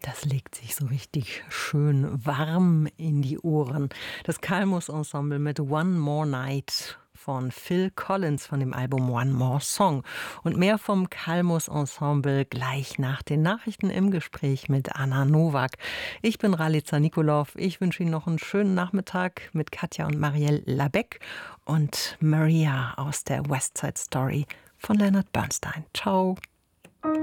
Das legt sich so richtig schön warm in die Ohren. Das Kalmus Ensemble mit One More Night von Phil Collins von dem Album One More Song. Und mehr vom Kalmus Ensemble gleich nach den Nachrichten im Gespräch mit Anna Nowak. Ich bin Ralica Nikolov. Ich wünsche Ihnen noch einen schönen Nachmittag mit Katja und Marielle Labec und Maria aus der West Side Story von Leonard Bernstein. Ciao.